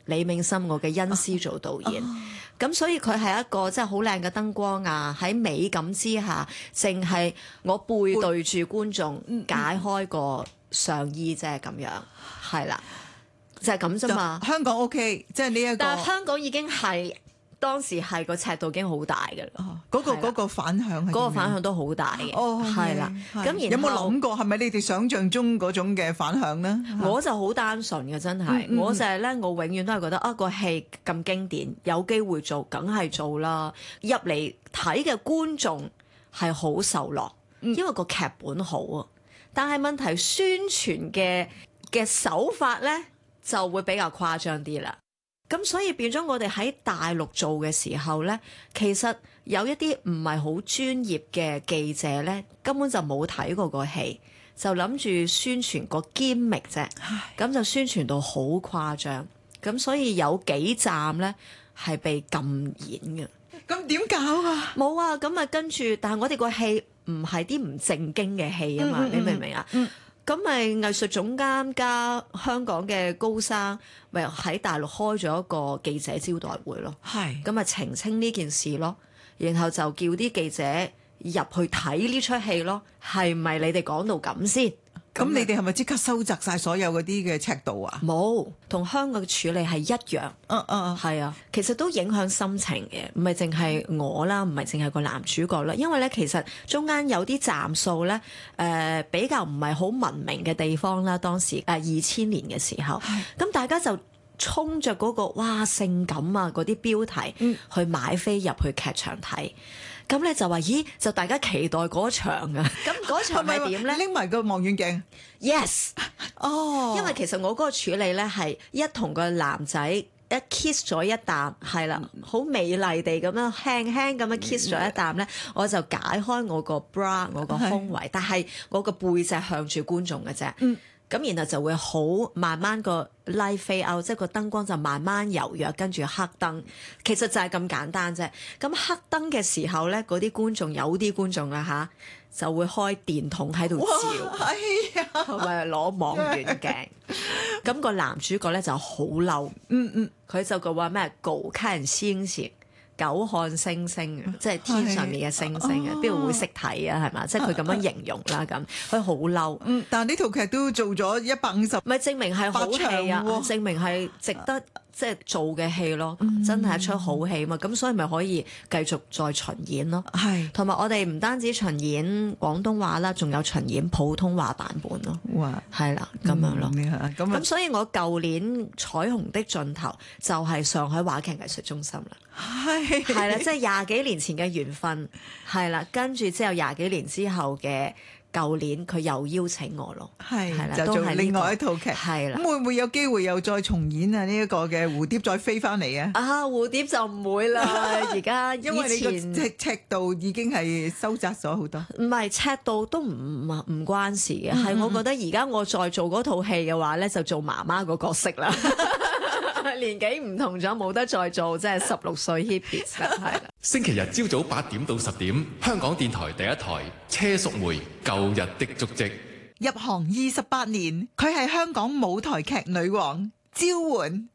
李銘心我嘅恩師做導演。咁所以佢係一個即係好靚嘅燈光啊，喺美感之下，淨係我背對住觀眾解開個上衣啫，咁樣係啦，就係咁啫嘛。 香港 OK， 即係呢一個， 但係香港已經係當時係個尺度已經好大嘅啦。 嗰個反響係嗰個反響都好大嘅，係啦。咁然後有冇諗過係咪你哋想象中嗰種嘅反響咧？ 我就好單純嘅，真係，我就係咧，我永遠都係覺得啊，個戲咁經典，有機會做，梗係做啦。入嚟睇嘅觀眾係好受落，因為個劇本好啊。但係問題宣傳嘅手法咧就會比較誇張啲啦。咁所以變咗我哋喺大陸做嘅時候咧，其實有一啲唔係好專業嘅記者咧，根本就冇睇過個戲，就諗住宣傳個 gimmick 啫，咁就宣傳到好誇張。咁所以有幾站咧係被禁演嘅。 咁點搞啊？ 冇啊，咁啊跟住，但係我哋個戲唔係啲唔正經嘅戲啊嘛，你明唔明啊？咁咪藝術總監加香港嘅高生，咪喺大陸開咗一個記者招待會咯。 係咁啊澄清呢件事咯，然後就叫啲記者入去睇呢出戲咯，係咪你哋講到咁先？ 咁你哋係咪即刻收窄晒所有嗰啲嘅尺度啊？ 冇，同香港嘅處理係一樣。係啊，其實都影響心情嘅，唔係淨係我啦，唔係淨係個男主角啦。因為咧，其實中間有啲站數咧，比較唔係好文明嘅地方啦。當時2000年嘅時候，咁大家就衝着嗰個哇性感啊嗰啲標題去買飛入去劇場睇。咁咧就話，咦？就大家期待嗰場啊！咁嗰場係點咧？ 拎埋個望遠鏡。 Yes， 因為其實我嗰個處理咧係一同個男仔一 kiss 咗一啖，係啦，好美麗地咁樣輕輕咁樣 kiss 咗一啖咧，我就解開我個 bra 我個胸圍，但係我個背脊向住觀眾嘅啫。咁然後就會好慢慢個 light fade out，即係個燈光就慢慢柔弱，跟住黑燈，其實就係咁簡單啫。咁黑燈嘅時候咧，嗰啲觀眾有啲觀眾啊就會開電筒喺度照，同埋攞望遠鏡。咁個男主角咧就好嬲，佢就講話咩狗看星星。狗看星星啊，即係天上面嘅星星啊，邊度會識睇啊？係嘛，即係佢咁樣形容啦，咁佢好嬲。 但係呢套劇都做咗150， 咪證明係好戲啊，證明係值得即係做嘅戲咯，真係一出好戲嘛。咁所以咪可以繼續再巡演咯。係，同埋我哋唔單止巡演廣東話啦，仲有巡演普通話版本咯。哇，係啦，咁樣咯。咁所以我舊年彩虹的盡頭就係上海話劇藝術中心啦。係啦，即係20幾年前嘅緣分，係啦，跟住之後20幾年之後嘅舊年，佢又邀請我咯，係啦， 就做另外一套劇， 係啦。 咁會唔會有機會又再重演啊？呢一個嘅蝴蝶再飛翻嚟啊？ 蝴蝶就唔會啦，而家因為你個尺度已經係收窄咗好多。 唔係尺度都唔關事嘅，係我覺得而家我再做嗰套戲嘅話咧，就做媽媽個角色啦。年紀唔同咗，冇得再做，即係16歲 hippies 啦，係啦。 星期日朝早8點到10點，香港電台第一台車淑梅舊日的足跡。 入行28年，佢係香港舞台劇女王招喚。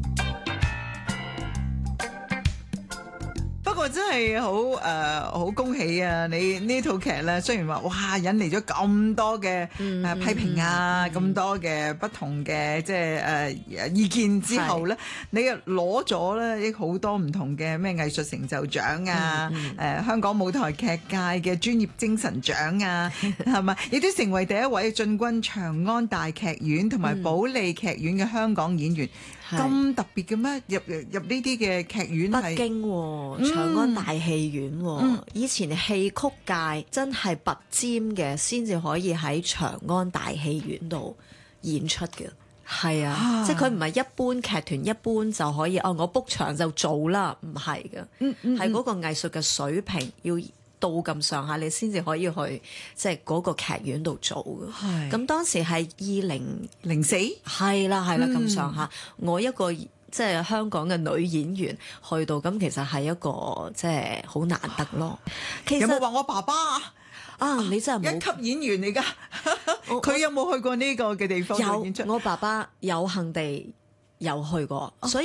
不過真係好恭喜啊！你呢套劇咧，雖然話哇引嚟咗咁多嘅批評啊，咁多嘅不同嘅即係意見之後咧，你又攞咗咧好多唔同嘅咩藝術成就獎啊，香港舞台劇界嘅專業精神獎啊，係咪？亦都成為第一位進軍長安大劇院同埋保利劇院嘅香港演員。咁特別嘅咩？入呢啲嘅劇院係北京長安大戲院，以前戲曲界真係拔尖嘅，先至可以喺長安大戲院度演出嘅。係啊，即係佢唔係一般劇團一般就可以我 book 場就做啦，唔係嘅，係嗰個藝術嘅水平要到咁上下，你先至可以去即係嗰個劇院度做嘅。咁當時係2004，係啦咁上下，我一個即係香港嘅女演員去到，咁其實係一個即係好難得咯。其實有冇話我爸爸你真係冇一級演員嚟㗎？佢有冇去過呢個嘅地方演出？ 有，我爸爸有幸地有去過，所以。